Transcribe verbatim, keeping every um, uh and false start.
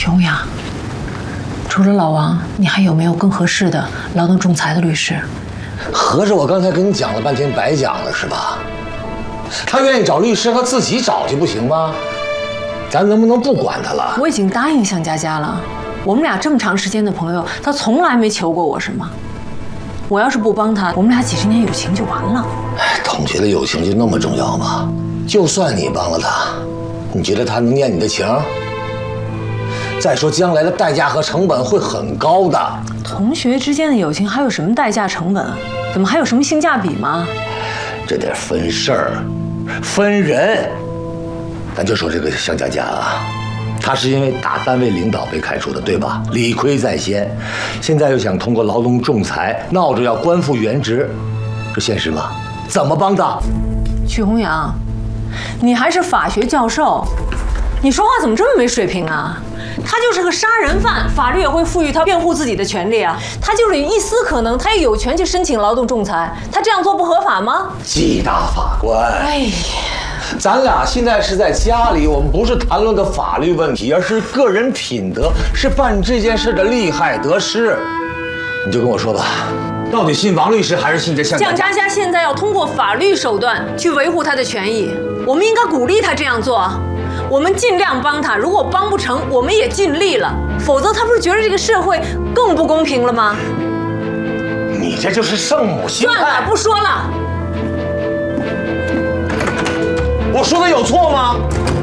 许宏阳，除了老王，你还有没有更合适的劳动仲裁的律师？ 合着我刚才跟你讲了半天白讲了是吧？他愿意找律师，他自己找去不行吗？咱能不能不管他了？ 我已经答应向佳佳了，我们俩这么长时间的朋友，他从来没求过我什么。我要是不帮他，我们俩几十年友情就完了。 哎，同学的友情就那么重要吗？就算你帮了他，你觉得他能念你的情？再说将来的代价和成本会很高的。 同学之间的友情还有什么代价成本？怎么还有什么性价比吗？ 这得分事儿，分人。咱就说这个向佳佳啊，她是因为打单位领导被开除的，对吧？理亏在先，现在又想通过劳动仲裁闹着要官复原职，这现实吗？怎么帮她？ 许宏阳，你还是法学教授，你说话怎么这么没水平啊？他就是个杀人犯，法律也会赋予他辩护自己的权利啊。他就是有一丝可能，他也有权去申请劳动仲裁。他这样做不合法吗？ 季大法官， 哎呀， 咱俩现在是在家里，我们不是谈论的法律问题，而是个人品德，是办这件事的利害得失。你就跟我说吧，到底信王律师还是信这向向佳佳现在要通过法律手段去维护她的权益，我们应该鼓励她这样做。我们尽量帮他，如果帮不成，我们也尽力了。否则，他不是觉得这个社会更不公平了吗？ 你这就是圣母心态。 算了，不说了。 我说的有错吗？